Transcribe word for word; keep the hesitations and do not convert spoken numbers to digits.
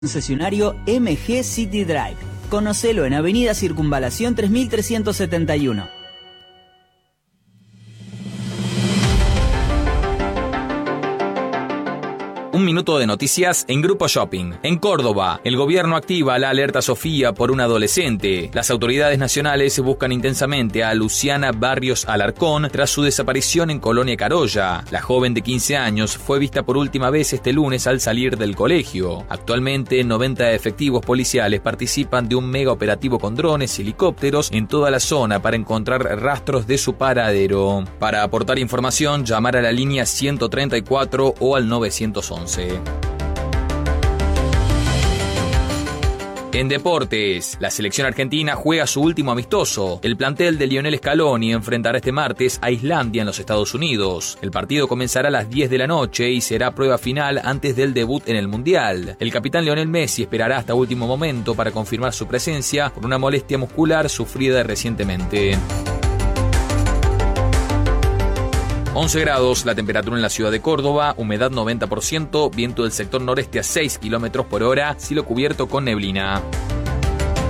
Concesionario M G City Drive. Conocelo en Avenida Circunvalación tres mil trescientos setenta y uno. Un minuto de noticias en Grupo Shopping. En Córdoba, el gobierno activa la alerta Sofía por un adolescente. Las autoridades nacionales buscan intensamente a Luciana Barrios Alarcón tras su desaparición en Colonia Carolla. La joven de quince años fue vista por última vez este lunes al salir del colegio. Actualmente, noventa efectivos policiales participan de un mega operativo con drones y helicópteros en toda la zona para encontrar rastros de su paradero. Para aportar información, llamar a la línea ciento treinta y cuatro o al novecientos once. En deportes, la selección argentina juega su último amistoso. El plantel de Lionel Scaloni enfrentará este martes a Islandia en los Estados Unidos. El partido comenzará a las diez de la noche y será prueba final antes del debut en el Mundial. El capitán Lionel Messi esperará hasta último momento para confirmar su presencia por una molestia muscular sufrida recientemente. once grados, la temperatura en la ciudad de Córdoba, humedad noventa por ciento, viento del sector noreste a seis kilómetros por hora, cielo cubierto con neblina.